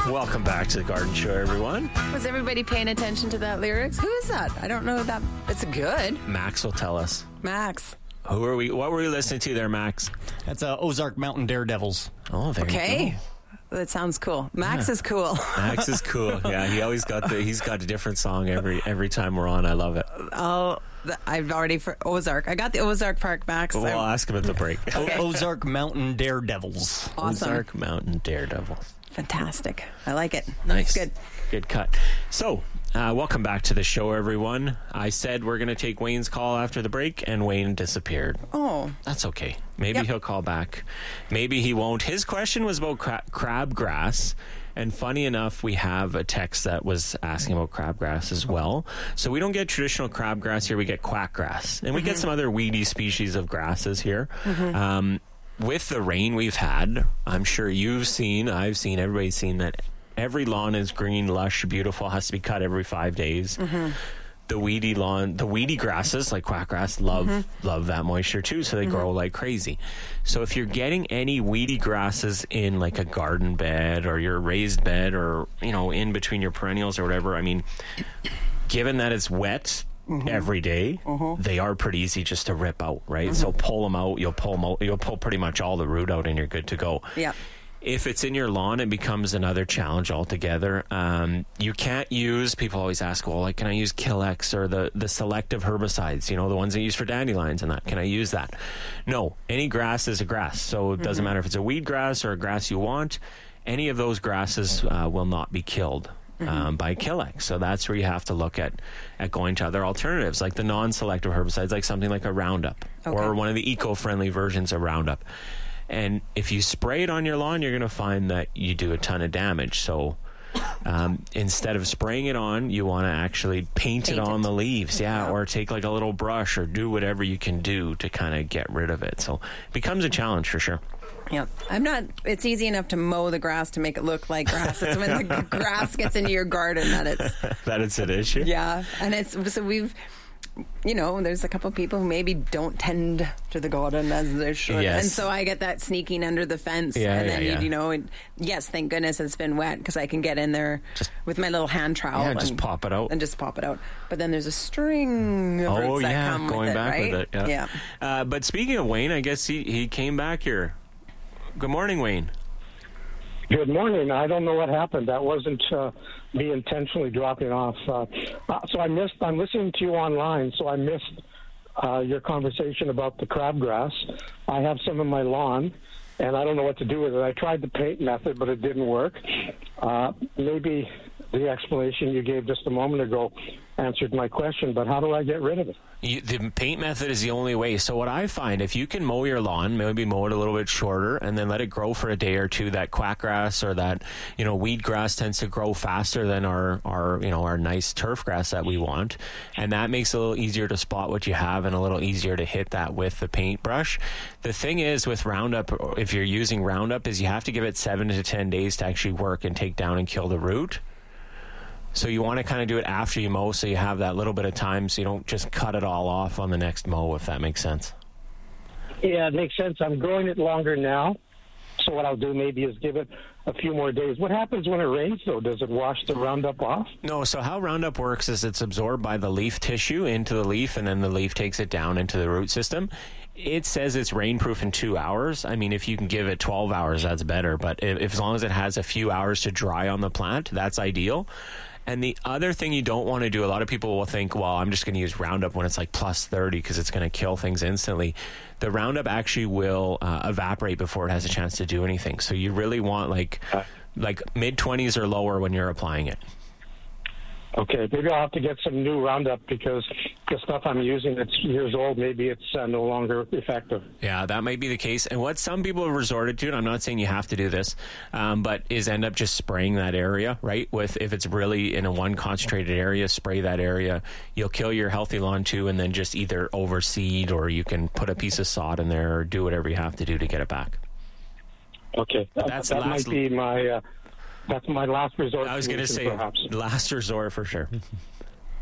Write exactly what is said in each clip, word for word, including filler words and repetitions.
Welcome back to the Garden Show, everyone. Was everybody paying attention to that lyrics? Who is that? I don't know that. It's good. Max will tell us. Max. Who are we? What were we listening to there, Max? That's uh, Ozark Mountain Daredevils. Oh, there Okay. you go. That sounds cool. Max Yeah. is cool. Max is cool. Yeah, he always got the. He's got a different song every every time we're on. I love it. Oh, th- I've already for Ozark. I got the Ozark Park, Max. We'll I- ask him at the break. O- Ozark Mountain Daredevils. awesome. Ozark Mountain Daredevil. Fantastic. I like it. Nice. Good. Good cut. So, uh, welcome back to the show, everyone. I said we're going to take Wayne's call after the break, and Wayne disappeared. Oh. That's okay. Maybe Yep. he'll call back. Maybe he won't. His question was about cra- crabgrass. And funny enough, we have a text that was asking about crabgrass as well. So we don't get traditional crabgrass here. We get quackgrass. And we Mm-hmm. get some other weedy species of grasses here. Mm-hmm. Um, with the rain we've had, I'm sure you've seen, I've seen, everybody's seen that every lawn is green, lush, beautiful, has to be cut every five days. Mm-hmm. The weedy lawn, the weedy grasses like quackgrass love mm-hmm. love that moisture too, so they mm-hmm. grow like crazy. So if you're getting any weedy grasses in like a garden bed or your raised bed or you know in between your perennials or whatever, I mean, given that it's wet mm-hmm. every day, mm-hmm. they are pretty easy just to rip out, right? Mm-hmm. So pull them out, you'll pull them out, you'll pull pretty much all the root out, and you're good to go. Yeah. If it's in your lawn, it becomes another challenge altogether. Um, you can't use, people always ask, well, like, can I use Killex or the, the selective herbicides, you know, the ones they use for dandelions and that? Can I use that? No, any grass is a grass. So it doesn't mm-hmm. matter if it's a weed grass or a grass you want. Any of those grasses uh, will not be killed. Mm-hmm. Um, by Killex. So that's where you have to look at at going to other alternatives, like the non-selective herbicides, like something like a Roundup okay. or one of the eco-friendly versions of Roundup. And if you spray it on your lawn, you're going to find that you do a ton of damage. So um, instead of spraying it on, you want to actually paint, paint it on it. the leaves. Yeah, yeah. Or take like a little brush or do whatever you can do to kind of get rid of it. So it becomes a challenge for sure. Yeah, I'm not. It's easy enough to mow the grass to make it look like grass. It's when the grass gets into your garden that it's that it's an issue. Yeah, and it's so we've. You know, there's a couple of people who maybe don't tend to the garden as they should. Yes. And so I get that sneaking under the fence. Yeah, and then, yeah, yeah. You, you know, and yes, thank goodness it's been wet because I can get in there just, with my little hand trowel. Yeah, and just pop it out. And just pop it out. But then there's a string of roots oh, that yeah, come going with back it, right? with it. Yeah. yeah. Uh, but speaking of Wayne, I guess he, he came back here. Good morning, Wayne. Good morning. I don't know what happened. That wasn't uh, me intentionally dropping off. Uh, uh, so I missed. I'm listening to you online, so I missed uh, your conversation about the crabgrass. I have some in my lawn, and I don't know what to do with it. I tried the paint method, but it didn't work. Uh, maybe the explanation you gave just a moment ago answered my question, but how do I get rid of it? You, the paint method is the only way. So what I find, if you can mow your lawn, maybe mow it a little bit shorter and then let it grow for a day or two, that quackgrass or that, you know, weed grass tends to grow faster than our, our, you know, our nice turf grass that we want. And that makes it a little easier to spot what you have and a little easier to hit that with the paintbrush. The thing is with Roundup, if you're using Roundup, is you have to give it seven to ten days to actually work and take down and kill the root. So you want to kind of do it after you mow so you have that little bit of time so you don't just cut it all off on the next mow, if that makes sense. Yeah, it makes sense. I'm growing it longer now. So what I'll do maybe is give it a few more days. What happens when it rains, though? Does it wash the Roundup off? No, so how Roundup works is it's absorbed by the leaf tissue into the leaf, and then the leaf takes it down into the root system. It says it's rainproof in two hours. I mean, if you can give it twelve hours, that's better. But if, if as long as it has a few hours to dry on the plant, that's ideal. And the other thing you don't want to do, a lot of people will think, well, I'm just going to use Roundup when it's like plus thirty because it's going to kill things instantly. The Roundup actually will uh, evaporate before it has a chance to do anything. So you really want like like mid twenties or lower when you're applying it. Okay, maybe I'll have to get some new Roundup because the stuff I'm using, it's years old. Maybe it's uh, no longer effective. Yeah, that might be the case. And what some people have resorted to, and I'm not saying you have to do this, um, but is end up just spraying that area, right? With if it's really in a one concentrated area, spray that area. You'll kill your healthy lawn too, and then just either overseed or you can put a piece of sod in there or do whatever you have to do to get it back. Okay, But that's that the last might be my... Uh, That's my last resort. I was going to say perhaps. last resort for sure.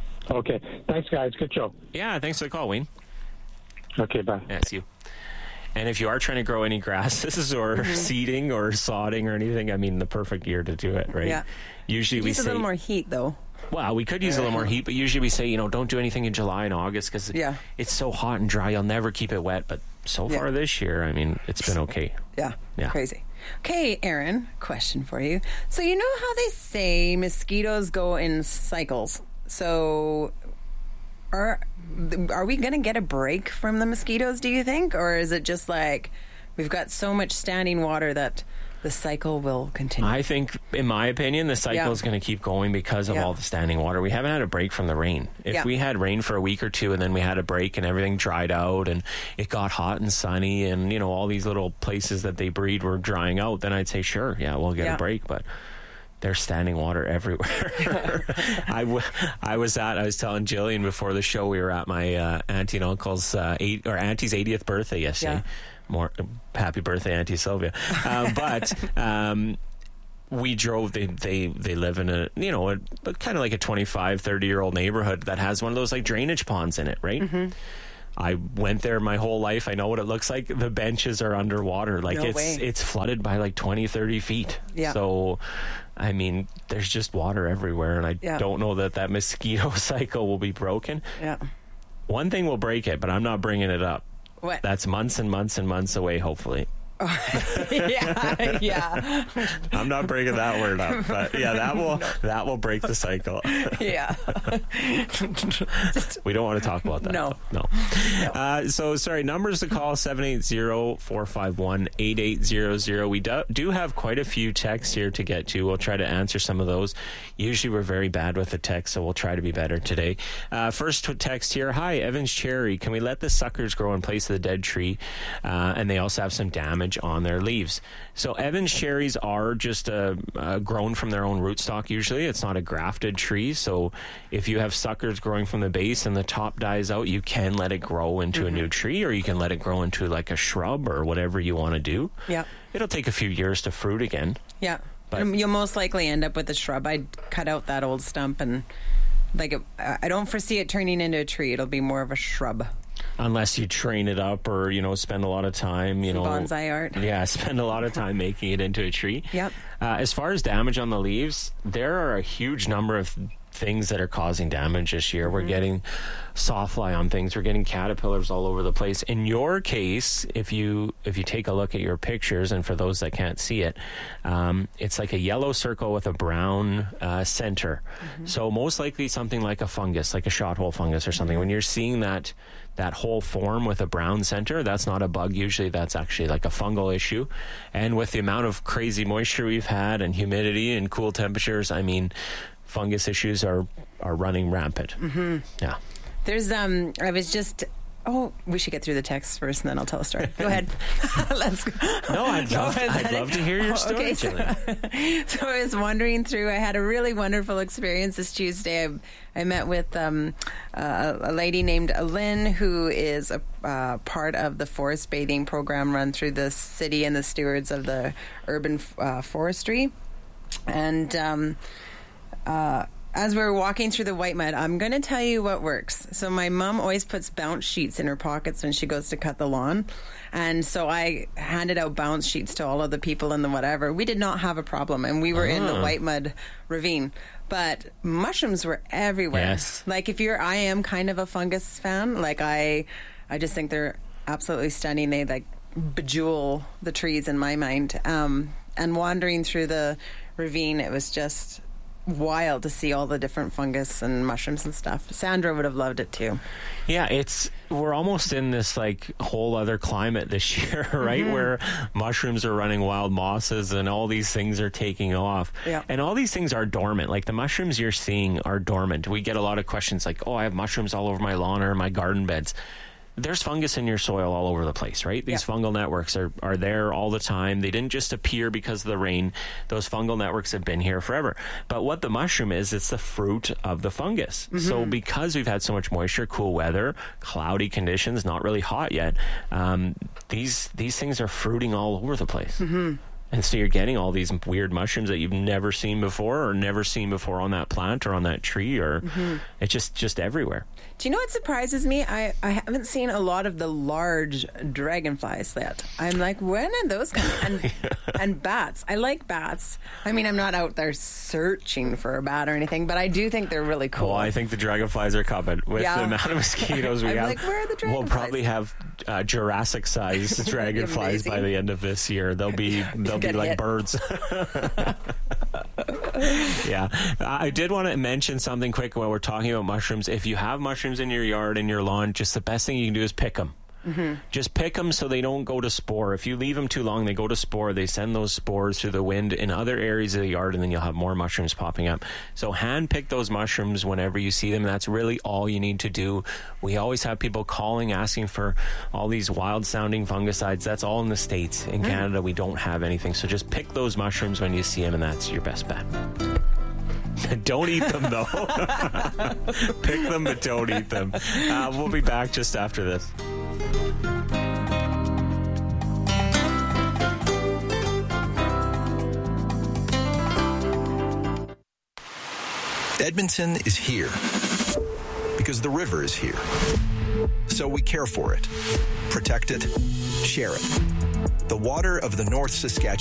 Okay. Thanks, guys. Good show. Yeah, thanks for the call, Wayne. Okay, bye. Yeah, see you. And if you are trying to grow any grasses or Mm-hmm. seeding or sodding or anything, I mean, the perfect year to do it, right? Yeah. Usually we Use a say, little more heat, though. well, we could use a little more heat, but usually we say, you know, don't do anything in July and August because Yeah. it's so hot and dry. You'll never keep it wet. But so Yeah. far this year, I mean, it's been okay. Yeah. Yeah. Crazy. Okay, Aaron, question for you. So you know how they say mosquitoes go in cycles. So are are we going to get a break from the mosquitoes, do you think? Or is it just like we've got so much standing water that the cycle will continue? I think, in my opinion, the cycle Yeah. is going to keep going because of Yeah. all the standing water. We haven't had a break from the rain. If Yeah. we had rain for a week or two and then we had a break and everything dried out and it got hot and sunny and, you know, all these little places that they breed were drying out, then I'd say, sure, yeah, we'll get Yeah. a break. But there's standing water everywhere. I, w- I was at, I was telling Jillian before the show, we were at my uh, auntie and uncle's, uh, eight, or auntie's eightieth birthday yesterday. Yeah. More happy birthday, Auntie Sylvia. Uh, but um, we drove. They they they live in a you know a, a kind of like a twenty-five, thirty year old neighborhood that has one of those like drainage ponds in it, right? Mm-hmm. I went there my whole life. I know what it looks like. The benches are underwater. Like No it's way. it's flooded by like twenty, thirty feet. Yeah. So, I mean, there's just water everywhere, and I Yeah. don't know that that mosquito cycle will be broken. Yeah. One thing will break it, but I'm not bringing it up. What? That's months and months and months away, hopefully. yeah. Yeah. I'm not bringing that word up, but yeah, that will that will break the cycle. Yeah. We don't want to talk about that. No. no. Uh, so sorry. Numbers to call: seven eight zero, four five one, eight eight zero zero. We do, do have quite a few texts here to get to. We'll try to answer some of those. Usually we're very bad with the text, so we'll try to be better today. Uh, first text here: hi, Evans Cherry. Can we let the suckers grow in place of the dead tree? Uh, and they also have some damage on their leaves. So Evans cherries are just uh, uh, grown from their own rootstock usually. It's not a grafted tree. So if you have suckers growing from the base and the top dies out, you can let it grow into a new tree, or you can let it grow into like a shrub or whatever you want to do. Yeah. It'll take a few years to fruit again. Yeah. But- Um, you'll most likely end up with a shrub. I'd cut out that old stump and like it, I don't foresee it turning into a tree. It'll be more of a shrub. Unless you train it up or, you know, spend a lot of time, you Some know. bonsai art. Yeah, spend a lot of time making it into a tree. Yep. Uh, as far as damage on the leaves, there are a huge number of things that are causing damage this year. Mm-hmm. We're getting sawfly on things. We're getting caterpillars all over the place. In your case, if you if you take a look at your pictures, and for those that can't see it, um, it's like a yellow circle with a brown uh, center. Mm-hmm. So most likely something like a fungus, like a shot hole fungus or something. When you're seeing that that whole form with a brown center, that's not a bug. Usually that's actually like a fungal issue. And with the amount of crazy moisture we've had and humidity and cool temperatures, I mean, fungus issues are, are running rampant. Mm-hmm. Yeah. There's um I was just oh we should get through the text first and then I'll tell a story. Go ahead. Let's go. No, I'd Go love, ahead, I'd Zedek. love to hear your Oh, story, okay, so, Jillian. so I was wandering through. I had a really wonderful experience this Tuesday. I, I met with um, uh, a lady named Lynn, who is a uh, part of the forest bathing program run through the city and the stewards of the urban uh, forestry. And um, uh, as we were walking through the white mud, I'm going to tell you what works. So my mom always puts bounce sheets in her pockets when she goes to cut the lawn. And so I handed out bounce sheets to all of the people in the whatever. We did not have a problem. And we were in the Ah. white mud ravine. But mushrooms were everywhere. Yes. Like if you're, I am kind of a fungus fan. Like I, I just think they're absolutely stunning. They like bejewel the trees in my mind. Um, and wandering through the ravine, it was just wild to see all the different fungus and mushrooms and stuff. Sandra would have loved it too. Yeah, it's we're almost in this like whole other climate this year, right? Mm-hmm. Where mushrooms are running wild, mosses and all these things are taking off. Yeah. And all these things are dormant. Like the mushrooms you're seeing are dormant. We get a lot of questions like, "Oh, I have mushrooms all over my lawn or my garden beds." There's fungus in your soil all over the place, right? These Yeah. fungal networks are, are there all the time. They didn't just appear because of the rain. Those fungal networks have been here forever. But what the mushroom is, it's the fruit of the fungus. Mm-hmm. So because we've had so much moisture, cool weather, cloudy conditions, not really hot yet, um, these these things are fruiting all over the place. Mm-hmm. And so you're getting all these weird mushrooms that you've never seen before or never seen before on that plant or on that tree, or mm-hmm. it's just, just everywhere. Do you know what surprises me? I, I haven't seen a lot of the large dragonflies yet. I'm like, when are those coming? And, yeah. and bats. I like bats. I mean, I'm not out there searching for a bat or anything, but I do think they're really cool. Well, I think the dragonflies are coming. With yeah. the amount of mosquitoes we I'm have. Like, where are the dragonflies? We'll probably have uh, Jurassic-sized dragonflies by the end of this year. They'll be they'll be like hit. birds. Yeah. I did want to mention something quick while we're talking about mushrooms. If you have mushrooms in your yard, in your lawn, just the best thing you can do is pick them. Mm-hmm. Just pick them so they don't go to spore. If you leave them too long, they go to spore. They send those spores through the wind in other areas of the yard, and then you'll have more mushrooms popping up. So hand pick those mushrooms whenever you see them. That's really all you need to do. We always have people calling, asking for all these wild-sounding fungicides. That's all in the States. In mm. Canada, we don't have anything. So just pick those mushrooms when you see them, and that's your best bet. Don't eat them, though. Pick them, but don't eat them. Uh, we'll be back just after this. Edmonton is here because the river is here. So we care for it, protect it, share it. The water of the North Saskatchewan